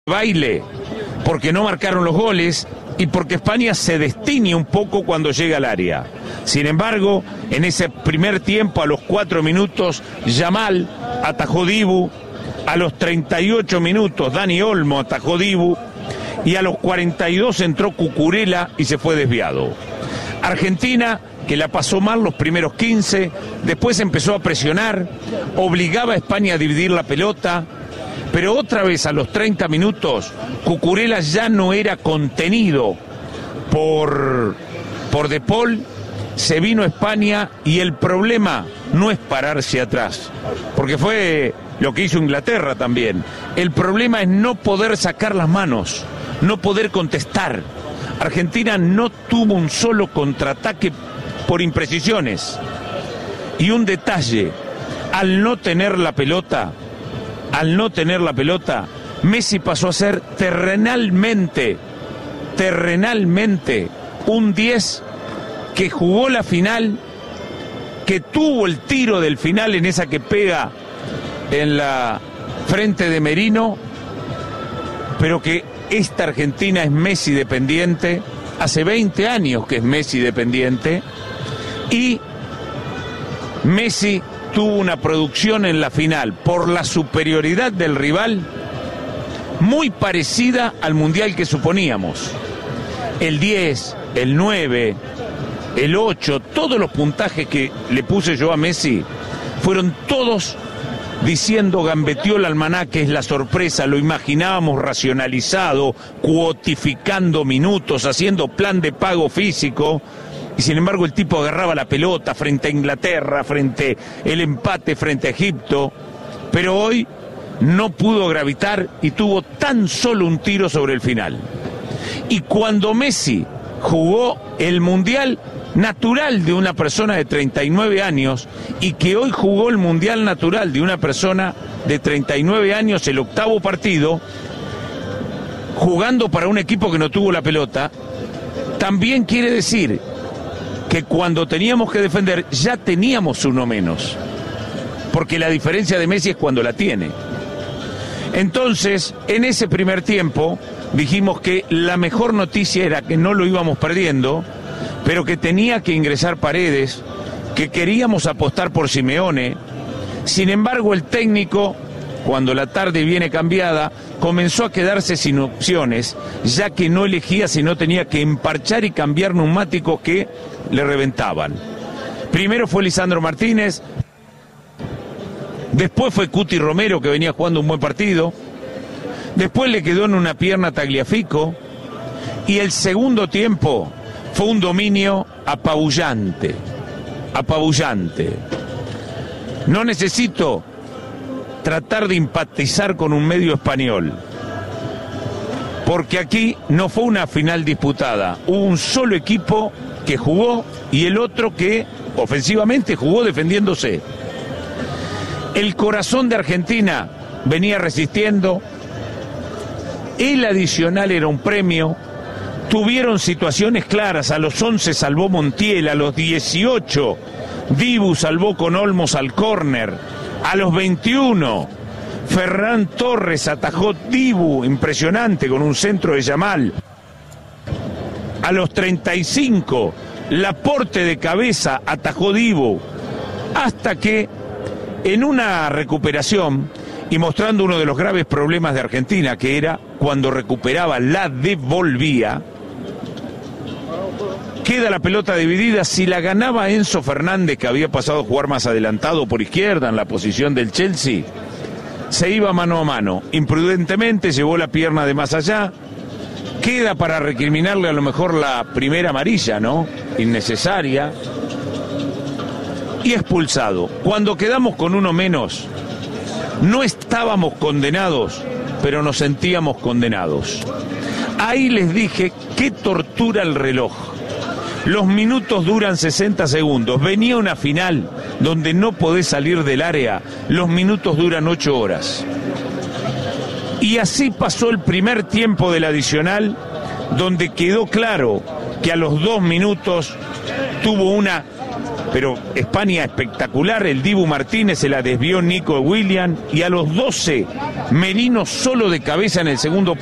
baile, porque no marcaron los goles y porque España se destiñe un poco cuando llega al área. Sin embargo, en ese primer tiempo, a los 4 minutos, Yamal atajó Dibu, a los 38 minutos Dani Olmo atajó Dibu y a los 42 entró Cucurella y se fue desviado. Argentina, que la pasó mal los primeros 15, después empezó a presionar, obligaba a España a dividir la pelota, pero otra vez a los 30 minutos Cucurella ya no era contenido por De Paul, se vino a España y el problema no es pararse atrás, porque fue lo que hizo Inglaterra también. El problema es no poder sacar las manos, no poder contestar. Argentina no tuvo un solo contraataque por imprecisiones. Y un detalle, al no tener la pelota, Messi pasó a ser terrenalmente un 10 que jugó la final, que tuvo el tiro del final en esa que pega en la frente de Merino, pero que esta Argentina es Messi dependiente, hace 20 años que es Messi dependiente, y Messi tuvo una producción en la final por la superioridad del rival muy parecida al mundial que suponíamos. El 10, el 9, el 8, todos los puntajes que le puse yo a Messi fueron todos diciendo gambeteó el almanaque, es la sorpresa, lo imaginábamos racionalizado, cuotificando minutos, haciendo plan de pago físico, y sin embargo el tipo agarraba la pelota frente a Inglaterra, frente el empate frente a Egipto, pero hoy no pudo gravitar y tuvo tan solo un tiro sobre el final. Y cuando Messi jugó el mundial natural de una persona de 39 años y que hoy jugó el mundial natural de una persona de 39 años, el 8º partido, jugando para un equipo que no tuvo la pelota, también quiere decir que cuando teníamos que defender ya teníamos uno menos, porque la diferencia de Messi es cuando la tiene. Entonces, en ese primer tiempo dijimos que la mejor noticia era que no lo íbamos perdiendo, pero que tenía que ingresar Paredes, que queríamos apostar por Simeone. Sin embargo, el técnico, cuando la tarde viene cambiada, comenzó a quedarse sin opciones, ya que no elegía si no tenía que emparchar y cambiar neumáticos que le reventaban. Primero fue Lisandro Martínez, después fue Cuti Romero, que venía jugando un buen partido, después le quedó en una pierna Tagliafico, y el segundo tiempo fue un dominio apabullante. No necesito tratar de empatizar con un medio español, porque aquí no fue una final disputada, hubo un solo equipo que jugó y el otro que ofensivamente jugó defendiéndose. El corazón de Argentina venía resistiendo, el adicional era un premio. Tuvieron situaciones claras, a los 11 salvó Montiel, a los 18 Dibu salvó con Olmos al córner, a los 21 Ferran Torres atajó Dibu, impresionante, con un centro de Yamal, a los 35 Laporte de cabeza atajó Dibu, hasta que en una recuperación y mostrando uno de los graves problemas de Argentina, que era cuando recuperaba la devolvía, queda la pelota dividida. Si la ganaba Enzo Fernández, que había pasado a jugar más adelantado por izquierda en la posición del Chelsea, se iba mano a mano. Imprudentemente llevó la pierna de más allá. Queda para recriminarle a lo mejor la primera amarilla, ¿no? Innecesaria. Y expulsado. Cuando quedamos con uno menos, no estábamos condenados, pero nos sentíamos condenados. Ahí les dije, qué tortura el reloj. Los minutos duran 60 segundos. Venía una final donde no podés salir del área. Los minutos duran 8 horas. Y así pasó el primer tiempo del adicional, donde quedó claro que a los 2 minutos tuvo una pero España espectacular, el Dibu Martínez se la desvió Nico Williams, y a los 12, Merino solo de cabeza en el segundo